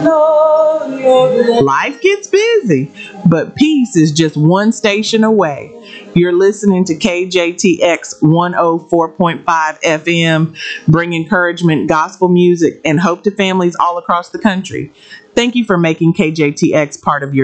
Life gets busy, but peace is just one station away. You're listening to KJTX 104.5 FM, bring encouragement, gospel music, and hope to families all across the country. Thank you for making KJTX part of your